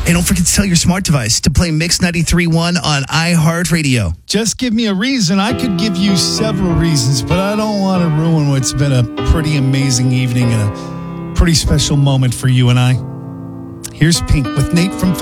Hey, don't forget to tell your smart device to play Mix 93.1 on iHeartRadio. Just give me a reason. I could give you several reasons, but I don't want to ruin what's been a pretty amazing evening and a pretty special moment for you and I. Here's Pink with Nate from